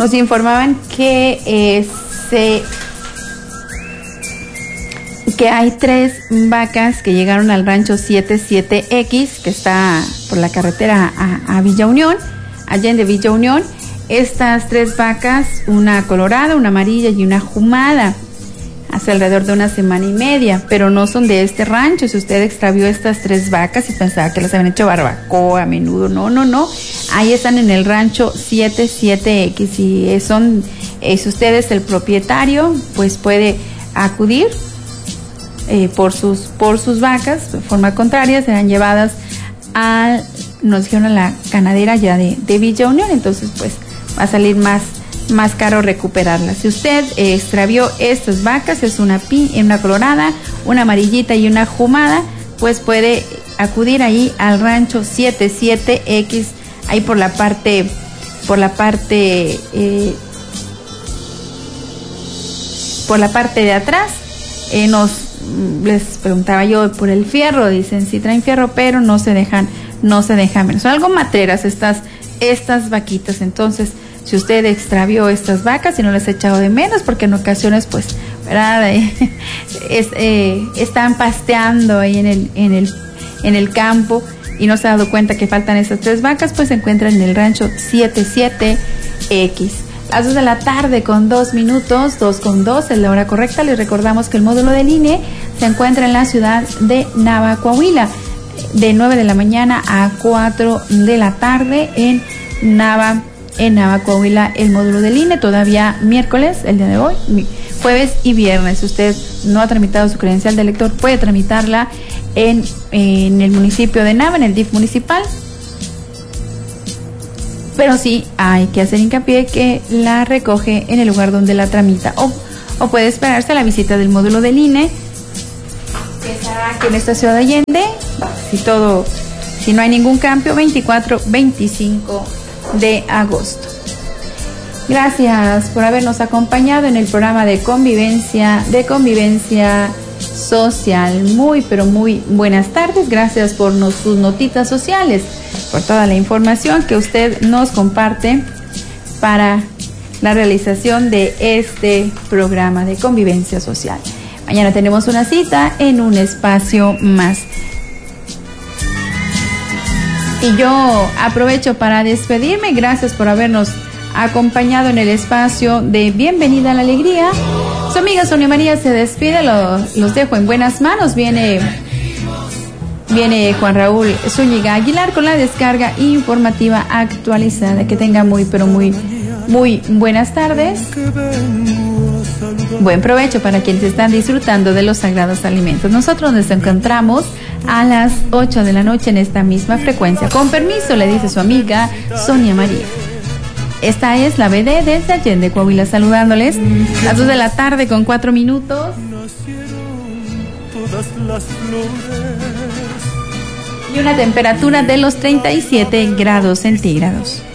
nos informaban que que hay 3 vacas que llegaron al rancho 77X, que está por la carretera a Villa Unión, Allende Villa Unión. Estas 3 vacas, una colorada, una amarilla y una jumada, hace alrededor de 1 semana y media, pero no son de este rancho. Si usted extravió estas 3 vacas y pensaba que las habían hecho barbacoa, menudo, no. Ahí están en el rancho 77X y si usted es el propietario, pues puede acudir por sus vacas. De forma contraria, serán llevadas nos dijeron, a la ganadera ya de Villa Unión. Entonces, pues va a salir más caro recuperarlas. Si usted extravió estas vacas, es una colorada, una amarillita y una jumada, pues puede acudir ahí al rancho 77X, ahí por la parte de atrás. Les preguntaba yo por el fierro, dicen sí traen fierro, pero no se dejan menos. Son algo matreras estas vaquitas. Entonces, si usted extravió estas vacas y no las ha echado de menos, porque en ocasiones, pues, ¿verdad? Están pasteando ahí en el campo y no se ha dado cuenta que faltan estas 3 vacas, pues se encuentran en el rancho 77X. A las 2 de la tarde con 2 minutos, 2:02 es la hora correcta. Les recordamos que el módulo del INE se encuentra en la ciudad de Nava, Coahuila, de 9 de la mañana a 4 de la tarde en Nava, Coahuila, el módulo del INE. Todavía miércoles, el día de hoy, jueves y viernes. Si usted no ha tramitado su credencial de elector, puede tramitarla en el municipio de Nava, en el DIF municipal. Pero sí hay que hacer hincapié que la recoge en el lugar donde la tramita, o puede esperarse a la visita del módulo del INE, que estará aquí en esta ciudad de Allende, si no hay ningún cambio, 24-25 de agosto. Gracias por habernos acompañado en el programa de convivencia social. Muy, pero muy buenas tardes. Gracias por sus notitas sociales, por toda la información que usted nos comparte para la realización de este programa de convivencia social. Mañana tenemos una cita en un espacio más. Y yo aprovecho para despedirme. Gracias por habernos acompañado en el espacio de Bienvenida a la Alegría. Su amiga Sonia María se despide. Los dejo en buenas manos. Viene Juan Raúl Zúñiga Aguilar con la descarga informativa actualizada. Que tenga muy, pero muy, muy buenas tardes. Buen provecho para quienes están disfrutando de los sagrados alimentos. Nosotros nos encontramos a las 8 de la noche en esta misma frecuencia. Con permiso, le dice su amiga Sonia María. Esta es la BD desde Allende, Coahuila, saludándoles a las 2 de la tarde con 4 minutos. Y una temperatura de los 37 grados centígrados.